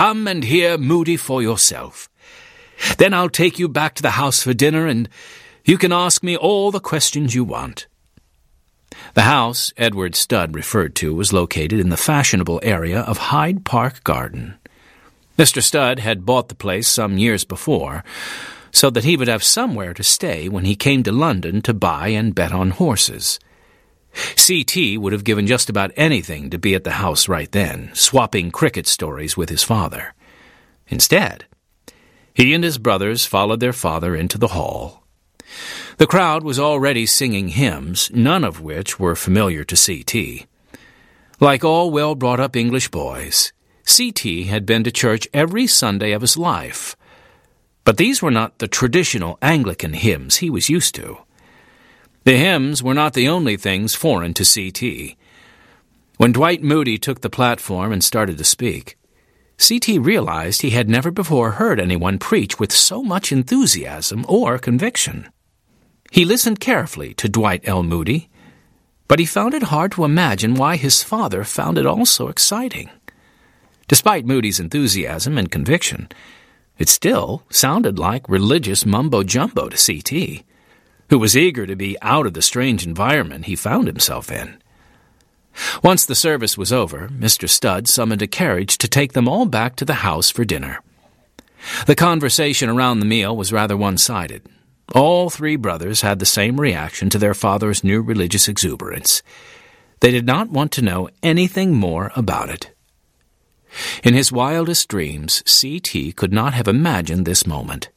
Come and hear Moody for yourself. Then I'll take you back to the house for dinner, and you can ask me all the questions you want." The house Edward Studd referred to was located in the fashionable area of Hyde Park Garden. Mr. Studd had bought the place some years before, so that he would have somewhere to stay when he came to London to buy and bet on horses. C.T. would have given just about anything to be at the house right then, swapping cricket stories with his father. Instead, he and his brothers followed their father into the hall. The crowd was already singing hymns, none of which were familiar to C.T. Like all well-brought-up English boys, C.T. had been to church every Sunday of his life. But these were not the traditional Anglican hymns he was used to. The hymns were not the only things foreign to C.T. When Dwight Moody took the platform and started to speak, C.T. realized he had never before heard anyone preach with so much enthusiasm or conviction. He listened carefully to Dwight L. Moody, but he found it hard to imagine why his father found it all so exciting. Despite Moody's enthusiasm and conviction, it still sounded like religious mumbo-jumbo to C.T., who was eager to be out of the strange environment he found himself in. Once the service was over, Mr. Studd summoned a carriage to take them all back to the house for dinner. The conversation around the meal was rather one-sided. All three brothers had the same reaction to their father's new religious exuberance. They did not want to know anything more about it. In his wildest dreams, C.T. could not have imagined this moment.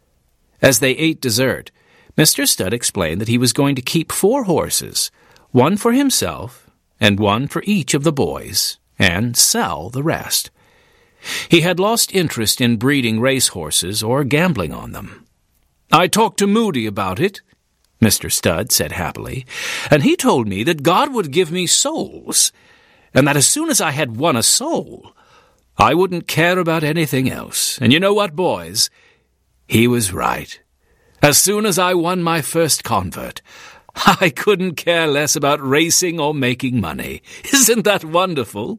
As they ate dessert, Mr. Studd explained that he was going to keep 4 horses, one for himself and one for each of the boys, and sell the rest. He had lost interest in breeding racehorses or gambling on them. "I talked to Moody about it," Mr. Studd said happily, "and he told me that God would give me souls, and that as soon as I had won a soul, I wouldn't care about anything else. And you know what, boys? He was right. As soon as I won my first convert, I couldn't care less about racing or making money. Isn't that wonderful?"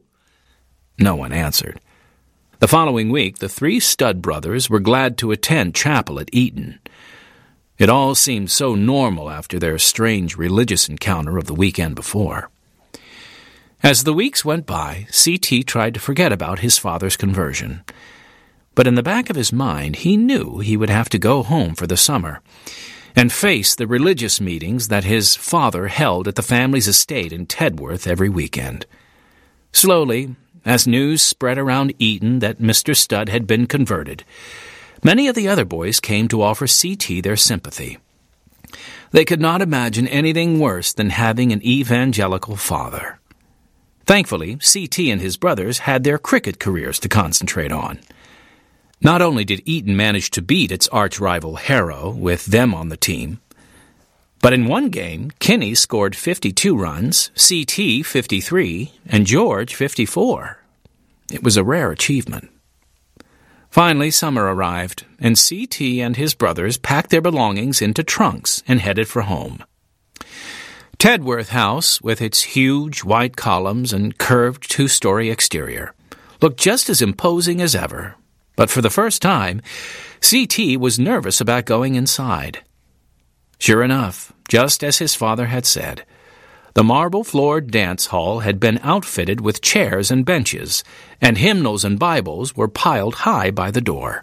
No one answered. The following week, the 3 Studd brothers were glad to attend chapel at Eton. It all seemed so normal after their strange religious encounter of the weekend before. As the weeks went by, C.T. tried to forget about his father's conversion. But in the back of his mind, he knew he would have to go home for the summer and face the religious meetings that his father held at the family's estate in Tedworth every weekend. Slowly, as news spread around Eton that Mr. Studd had been converted, many of the other boys came to offer C.T. their sympathy. They could not imagine anything worse than having an evangelical father. Thankfully, C.T. and his brothers had their cricket careers to concentrate on. Not only did Eton manage to beat its arch-rival Harrow with them on the team, but in one game, Kinney scored 52 runs, C.T. 53, and George 54. It was a rare achievement. Finally, summer arrived, and C.T. and his brothers packed their belongings into trunks and headed for home. Tedworth House, with its huge white columns and curved 2-story exterior, looked just as imposing as ever. But for the first time, C.T. was nervous about going inside. Sure enough, just as his father had said, the marble-floored dance hall had been outfitted with chairs and benches, and hymnals and Bibles were piled high by the door.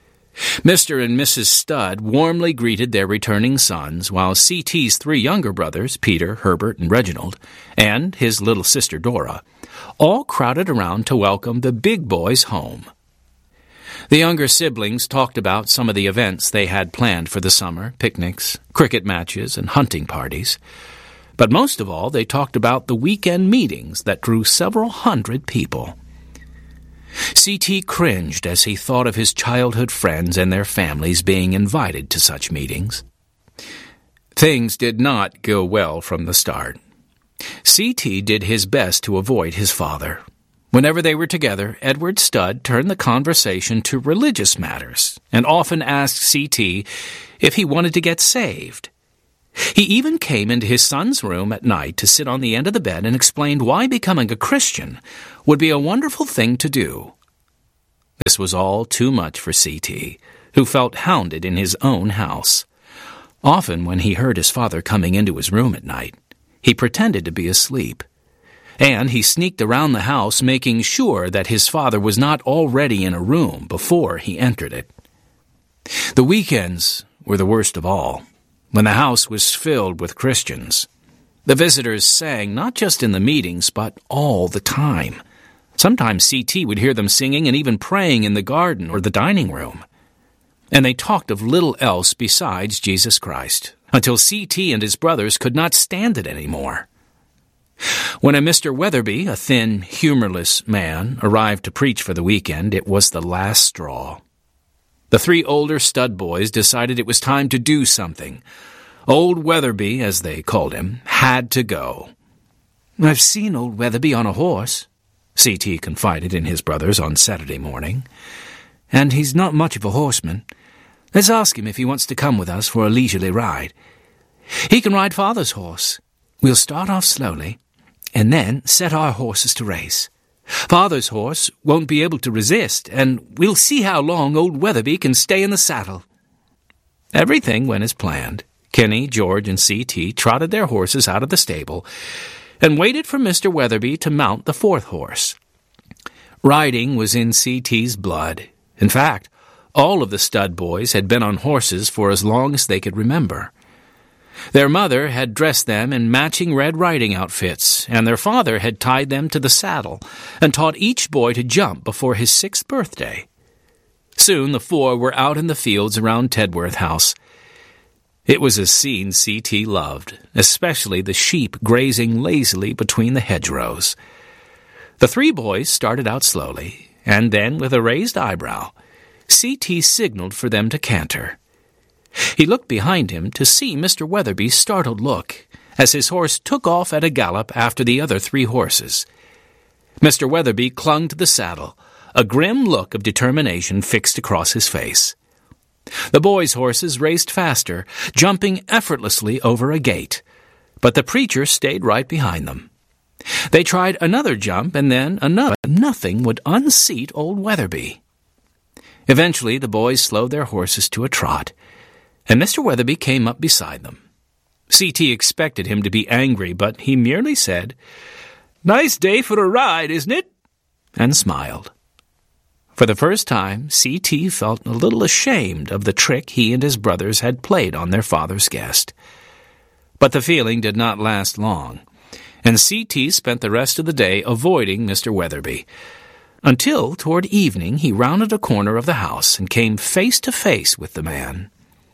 Mr. and Mrs. Studd warmly greeted their returning sons, while C.T.'s 3 younger brothers, Peter, Herbert, and Reginald, and his little sister Dora, all crowded around to welcome the big boys home. The younger siblings talked about some of the events they had planned for the summer, picnics, cricket matches, and hunting parties. But most of all, they talked about the weekend meetings that drew several hundred people. C.T. cringed as he thought of his childhood friends and their families being invited to such meetings. Things did not go well from the start. C.T. did his best to avoid his father. Whenever they were together, Edward Studd turned the conversation to religious matters and often asked C.T. if he wanted to get saved. He even came into his son's room at night to sit on the end of the bed and explained why becoming a Christian would be a wonderful thing to do. This was all too much for C.T., who felt hounded in his own house. Often when he heard his father coming into his room at night, he pretended to be asleep, and he sneaked around the house making sure that his father was not already in a room before he entered it. The weekends were the worst of all, when the house was filled with Christians. The visitors sang not just in the meetings, but all the time. Sometimes C.T. would hear them singing and even praying in the garden or the dining room. And they talked of little else besides Jesus Christ, until C.T. and his brothers could not stand it any more. When a Mr. Weatherby, a thin, humorless man, arrived to preach for the weekend, it was the last straw. The three older stud boys decided it was time to do something. Old Weatherby, as they called him, had to go. "I've seen old Weatherby on a horse," C.T. confided in his brothers on Saturday morning, "and he's not much of a horseman. Let's ask him if he wants to come with us for a leisurely ride. He can ride Father's horse. We'll start off slowly, and then set our horses to race. Father's horse won't be able to resist, and we'll see how long old Weatherby can stay in the saddle." Everything went as planned. Kenny, George, and C.T. trotted their horses out of the stable and waited for Mr. Weatherby to mount the fourth horse. Riding was in C.T.'s blood. In fact, all of the stud boys had been on horses for as long as they could remember. Their mother had dressed them in matching red riding outfits, and their father had tied them to the saddle and taught each boy to jump before his 6th birthday. Soon the four were out in the fields around Tedworth House. It was a scene C.T. loved, especially the sheep grazing lazily between the hedgerows. The three boys started out slowly, and then, with a raised eyebrow, C.T. signaled for them to canter. He looked behind him to see Mr. Weatherby's startled look as his horse took off at a gallop after the other three horses. Mr. Weatherby clung to the saddle, a grim look of determination fixed across his face. The boys' horses raced faster, jumping effortlessly over a gate, but the preacher stayed right behind them. They tried another jump and then another, but nothing would unseat old Weatherby. Eventually the boys slowed their horses to a trot, and Mr. Weatherby came up beside them. C.T. expected him to be angry, but he merely said, "Nice day for a ride, isn't it?" and smiled. For the first time, C.T. felt a little ashamed of the trick he and his brothers had played on their father's guest. But the feeling did not last long, and C.T. spent the rest of the day avoiding Mr. Weatherby, until toward evening he rounded a corner of the house and came face to face with the man.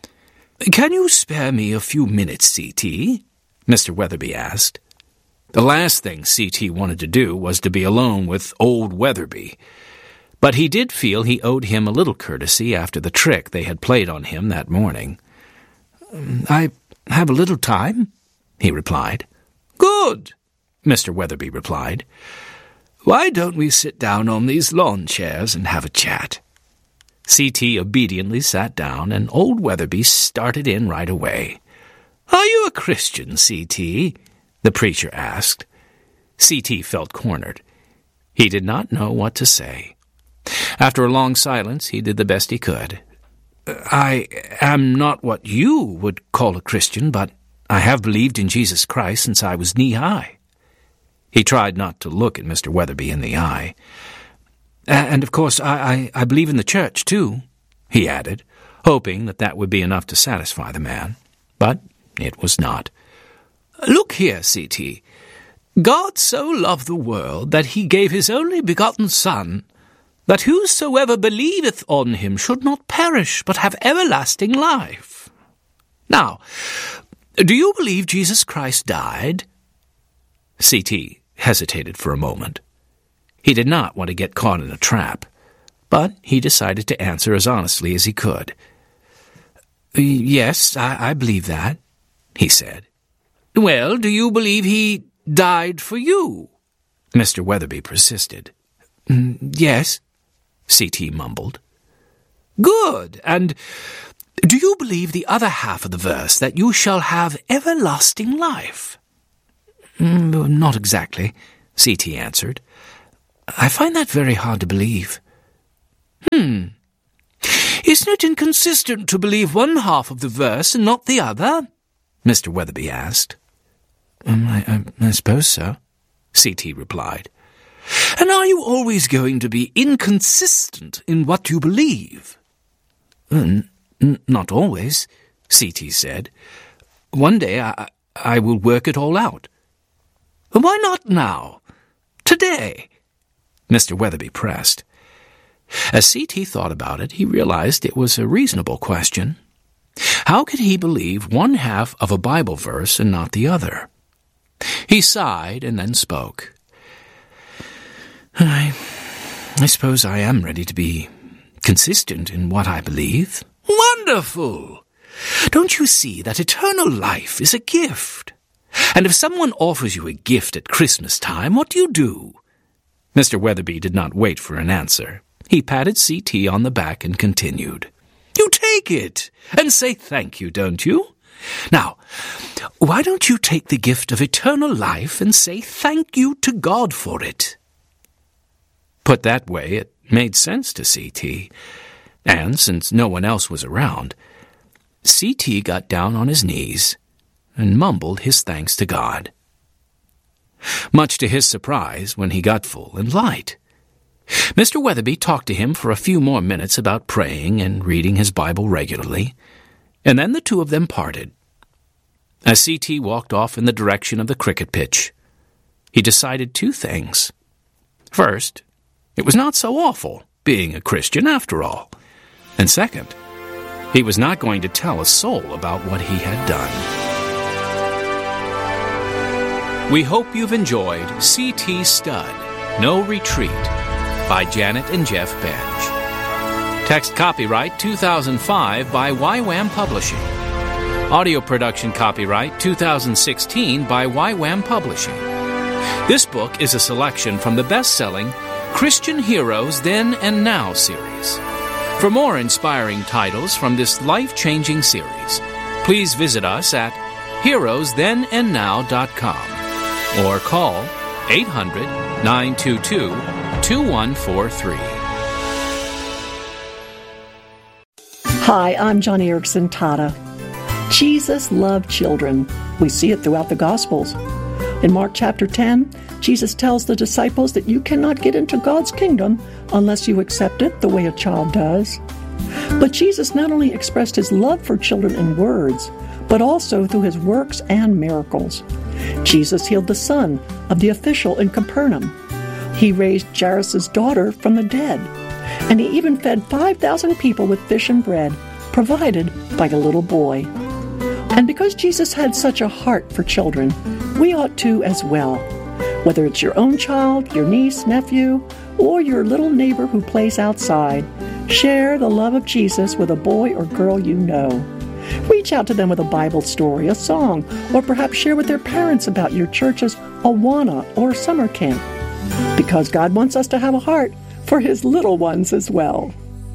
"Can you spare me a few minutes, C.T.?" Mr. Weatherby asked. The last thing C.T. wanted to do was to be alone with old Weatherby, but he did feel he owed him a little courtesy after the trick they had played on him that morning. "I have a little time," he replied. "Good," Mr. Weatherby replied. "Why don't we sit down on these lawn chairs and have a chat?" C.T. obediently sat down, and old Weatherby started in right away. "Are you a Christian, C.T.?" the preacher asked. C.T. felt cornered. He did not know what to say. After a long silence, he did the best he could. "I am not what you would call a Christian, but I have believed in Jesus Christ since I was knee-high." He tried not to look at Mr. Weatherby in the eye. "And of course I believe in the church, too," he added, hoping that would be enough to satisfy the man. But it was not. "Look here, C.T. God so loved the world that he gave his only begotten Son, that whosoever believeth on him should not perish, but have everlasting life. Now, do you believe Jesus Christ died?" C.T. hesitated for a moment. He did not want to get caught in a trap, but he decided to answer as honestly as he could. "Yes, I believe that," he said. "Well, do you believe he died for you?" Mr. Weatherby persisted. "Yes," C.T. mumbled. "Good. And do you believe the other half of the verse, that you shall have everlasting life?" "Not exactly," C.T. answered. "I find that very hard to believe." Isn't it inconsistent to believe one half of the verse and not the other? Mr. Weatherby asked. I suppose so, C.T. replied. And are you always going to be inconsistent in what you believe? Not always, C.T. said. One day I will work it all out. Why not now? Today? Mr. Weatherby pressed. As C.T. thought about it, he realized it was a reasonable question. How could he believe one half of a Bible verse and not the other? He sighed and then spoke. I suppose I am ready to be consistent in what I believe. Wonderful! Don't you see that eternal life is a gift? And if someone offers you a gift at Christmas time, what do? Mr. Weatherby did not wait for an answer. He patted C.T. on the back and continued. You take it and say thank you, don't you? Now, why don't you take the gift of eternal life and say thank you to God for it? Put that way, it made sense to C.T., and since no one else was around, C.T. got down on his knees and mumbled his thanks to God. Much to his surprise, when he got full and light, Mr. Weatherby talked to him for a few more minutes about praying and reading his Bible regularly, and then the two of them parted. As C.T. walked off in the direction of the cricket pitch, he decided two things. First, it was not so awful being a Christian after all. And second, he was not going to tell a soul about what he had done. We hope you've enjoyed C.T. Studd, No Retreat, by Janet and Jeff Benj. Text copyright 2005 by YWAM Publishing. Audio production copyright 2016 by YWAM Publishing. This book is a selection from the best-selling Christian Heroes Then and Now series. For more inspiring titles from this life-changing series, please visit us at heroesthenandnow.com or call 800-922-2143. Hi, I'm Joni Eareckson Tada. Jesus loved children. We see it throughout the Gospels. In Mark chapter 10, Jesus tells the disciples that you cannot get into God's kingdom unless you accept it the way a child does. But Jesus not only expressed his love for children in words, but also through his works and miracles. Jesus healed the son of the official in Capernaum. He raised Jairus' daughter from the dead. And he even fed 5,000 people with fish and bread, provided by a little boy. And because Jesus had such a heart for children, we ought to as well. Whether it's your own child, your niece, nephew, or your little neighbor who plays outside, share the love of Jesus with a boy or girl you know. Reach out to them with a Bible story, a song, or perhaps share with their parents about your church's Awana or summer camp. Because God wants us to have a heart for his little ones as well.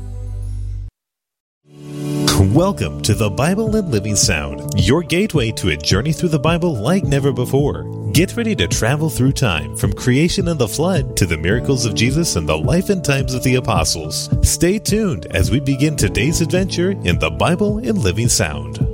Welcome to the Bible and Living Sound, your gateway to a journey through the Bible like never before. Get ready to travel through time, from creation and the flood to the miracles of Jesus and the life and times of the apostles. Stay tuned as we begin today's adventure in the Bible and Living Sound.